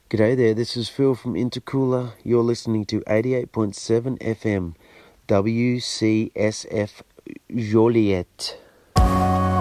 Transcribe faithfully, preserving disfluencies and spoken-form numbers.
G'day there, this is Phil from Intercooler. You're listening to eighty-eight point seven F M, W C S F Joliet.